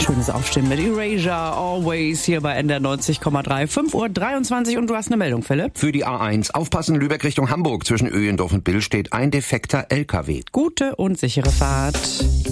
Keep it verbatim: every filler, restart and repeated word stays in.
Schönes Aufstehen mit Erasure, Always, hier bei N D R neunzig Komma drei. fünf Uhr dreiundzwanzig und du hast eine Meldung, Philipp. Für die A eins. Aufpassen, Lübeck Richtung Hamburg. Zwischen Öhendorf und Bill steht ein defekter L K W. Gute und sichere Fahrt.